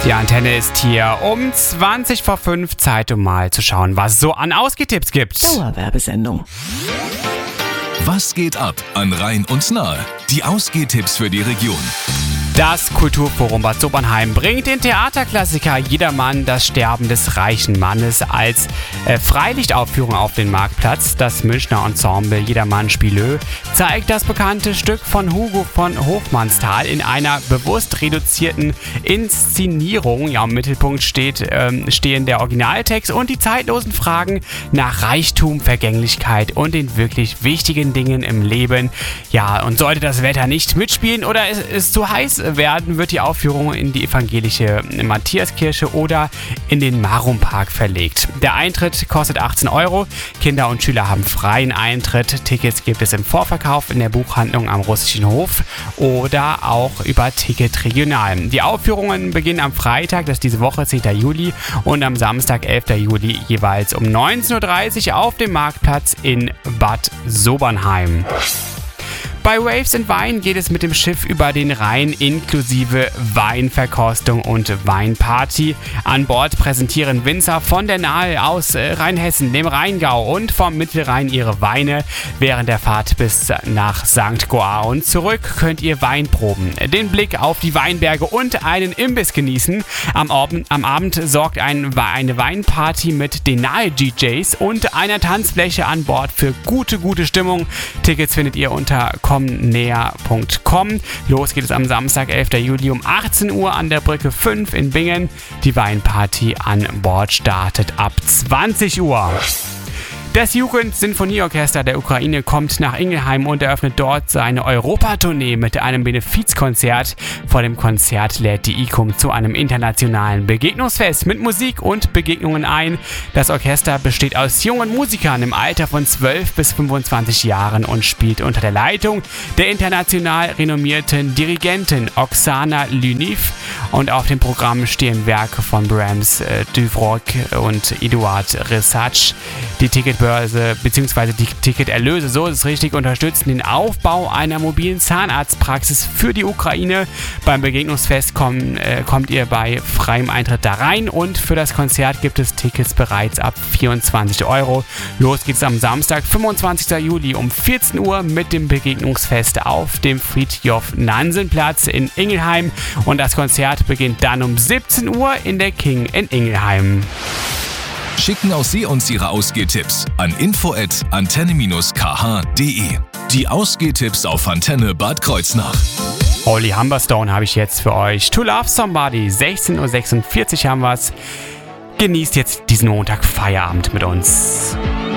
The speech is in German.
Die Antenne ist hier um 20 vor 5. Zeit, um mal zu schauen, was es so an Ausgehtipps gibt. Dauerwerbesendung. Was geht ab an Rhein und Nahe? Die Ausgehtipps für die Region. Das Kulturforum Bad Sobernheim bringt den Theaterklassiker Jedermann, das Sterben des reichen Mannes als Freilichtaufführung auf den Marktplatz. Das Münchner Ensemble Jedermann Spielö zeigt das bekannte Stück von Hugo von Hofmannsthal in einer bewusst reduzierten Inszenierung. Ja, im Mittelpunkt stehen der Originaltext und die zeitlosen Fragen nach Reichtum, Vergänglichkeit und den wirklich wichtigen Dingen im Leben. Ja, und sollte das Wetter nicht mitspielen oder es zu heiß werden, wird die Aufführung in die evangelische Matthiaskirche oder in den Marumpark verlegt. Der Eintritt kostet 18 €. Kinder und Schüler haben freien Eintritt. Tickets gibt es im Vorverkauf in der Buchhandlung am Russischen Hof oder auch über Ticket Regional. Die Aufführungen beginnen am Freitag, das ist diese Woche, 10. Juli, und am Samstag, 11. Juli, jeweils um 19:30 Uhr auf dem Marktplatz in Bad Sobernheim. Bei Waves & Wein geht es mit dem Schiff über den Rhein inklusive Weinverkostung und Weinparty. An Bord präsentieren Winzer von der Nahe aus Rheinhessen, dem Rheingau und vom Mittelrhein ihre Weine. Während der Fahrt bis nach St. Goar und zurück könnt ihr Wein proben, den Blick auf die Weinberge und einen Imbiss genießen. Am Abend sorgt eine Weinparty mit den Nahe-DJs und einer Tanzfläche an Bord für gute Stimmung. Tickets findet ihr unter kommnäher.com. Los geht es am Samstag, 11. Juli um 18 Uhr an der Brücke 5 in Bingen. Die Weinparty an Bord startet ab 20 Uhr. Das Jugendsinfonieorchester der Ukraine kommt nach Ingelheim und eröffnet dort seine Europatournee mit einem Benefizkonzert. Vor dem Konzert lädt die ICUM zu einem internationalen Begegnungsfest mit Musik und Begegnungen ein. Das Orchester besteht aus jungen Musikern im Alter von 12 bis 25 Jahren und spielt unter der Leitung der international renommierten Dirigentin Oksana Lyniv. Und auf dem Programm stehen Werke von Brahms, Dvorak und Eduard Resatsch. Die Ticketbörse bzw. die Ticketerlöse, so ist es richtig, unterstützen den Aufbau einer mobilen Zahnarztpraxis für die Ukraine. Beim Begegnungsfest kommt ihr bei freiem Eintritt da rein und für das Konzert gibt es Tickets bereits ab 24 €. Los geht's am Samstag, 25. Juli um 14 Uhr mit dem Begegnungsfest auf dem Fridtjof-Nansen-Platz in Ingelheim und das Konzert beginnt dann um 17 Uhr in der King in Ingelheim. Schicken auch Sie uns Ihre Ausgehtipps an info@antenne-kh.de. Die Ausgehtipps auf Antenne Bad Kreuznach. Holy Humberstone habe ich jetzt für euch. To Love Somebody, 16:46 Uhr haben wir's. Genießt jetzt diesen Montag Feierabend mit uns.